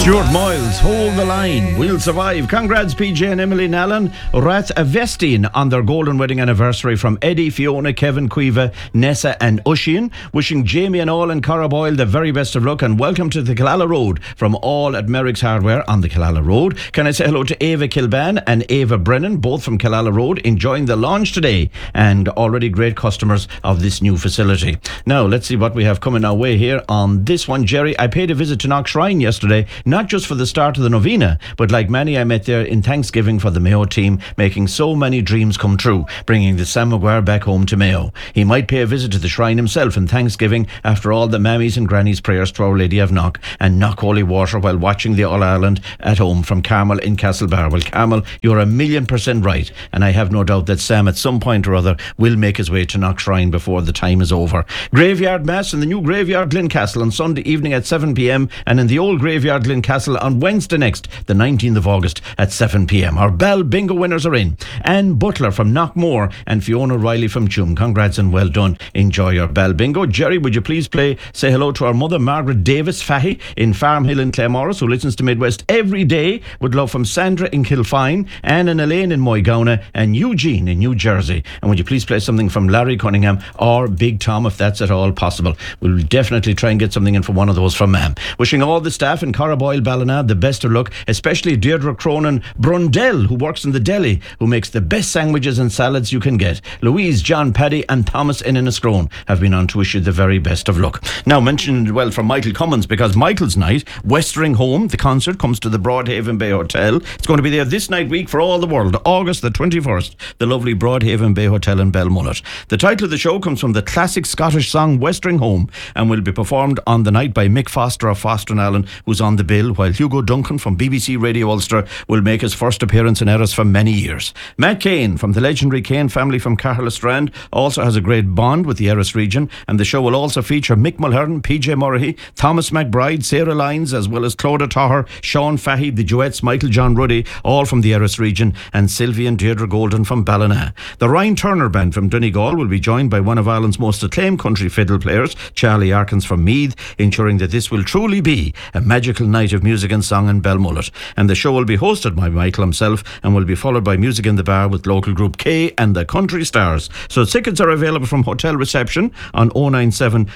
Stuart Moyles, hold the line. We'll survive. Congrats, PJ and Emily Nallen. Rat Avestin on their golden wedding anniversary from Eddie, Fiona, Kevin, Cueva, Nessa and Ushian. Wishing Jamie and all in Carraboyle the very best of luck and welcome to the Killala Road from all at Merrick's Hardware on the Killala Road. Can I say hello to Ava Kilban and Ava Brennan, both from Killala Road, enjoying the launch today and already great customers of this new facility. Now, let's see what we have coming our way here on this one. Jerry, I paid a visit to Knock Shrine yesterday, not just for the start of the novena, but like many I met there in Thanksgiving for the Mayo team, making so many dreams come true, bringing the Sam Maguire back home to Mayo. He might pay a visit to the shrine himself in Thanksgiving after all the mammies and grannies prayers to Our Lady of Knock and knock holy water while watching the All-Ireland at home from Carmel in Castlebar. Well, Carmel, you're 1,000,000% right, and I have no doubt that Sam at some point or other will make his way to Knock Shrine before the time is over. Graveyard Mass in the new Graveyard Glencastle on Sunday evening at 7pm and in the old Graveyard Glencastle on Wednesday next, the 19th of August at 7pm. Our Bell Bingo winners are in. Anne Butler from Knockmore and Fiona Riley from Tuam. Congrats and well done. Enjoy your Bell Bingo. Jerry, would you please say hello to our mother Margaret Davis Fahy in Farmhill in Claremorris, who listens to Midwest every day, with love from Sandra in Kilfine, Anne and Elaine in Moygauna and Eugene in New Jersey. And would you please play something from Larry Cunningham or Big Tom if that's at all possible. We'll definitely try and get something in for one of those from Ma'am. Wishing all the staff in Carraboyle Ballina the best of luck, especially Deirdre Cronin Brundell, who works in the deli, who makes the best sandwiches and salads you can get. Louise, John, Paddy and Thomas in Enniscrone have been on to wish you the very best of luck. Now, mentioned well from Michael Cummins, because Michael's night, Westering Home, the concert, comes to the Broadhaven Bay Hotel. It's going to be there this night week for all the world, August the 21st, the lovely Broadhaven Bay Hotel in Belmullet. The title of the show comes from the classic Scottish song Westering Home and will be performed on the night by Mick Foster of Foster and Allen, who's on the bill, while Hugo Duncan from BBC Radio Ulster will make his first appearance in Erris for many years. Matt Kane from the legendary Kane family from Carlastrand also has a great bond with the Erris region, and the show will also feature Mick Mulhern, PJ Murray, Thomas McBride, Sarah Lyons, as well as Clodagh Taher, Sean Fahy, the Duets, Michael John Ruddy, all from the Erris region, and Sylvie and Deirdre Golden from Ballina. The Ryan Turner Band from Donegal will be joined by one of Ireland's most acclaimed country fiddle players, Charlie Arkins from Meath, ensuring that this will truly be a magical night of music and song in Belmullet. And the show will be hosted by Michael himself and will be followed by Music in the Bar with local group K and the Country Stars. So tickets are available from hotel reception on 097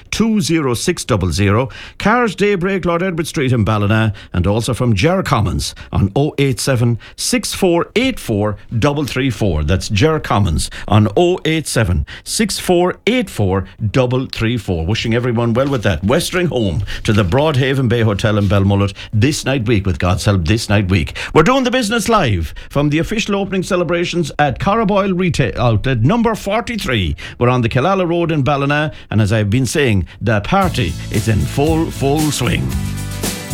20600, Cars Daybreak, Lord Edward Street in Ballina, and also from Ger Commons on 087 6484 334. That's Ger Commons on 087 6484 334. Wishing everyone well with that. Westering Home to the Broadhaven Bay Hotel in Belmullet this night week, with God's help, this night week. We're doing the business live from the official opening celebrations at Carraboyle Retail Outlet number 43. We're on the Killala Road in Ballina, and as I've been saying, the party is in full swing.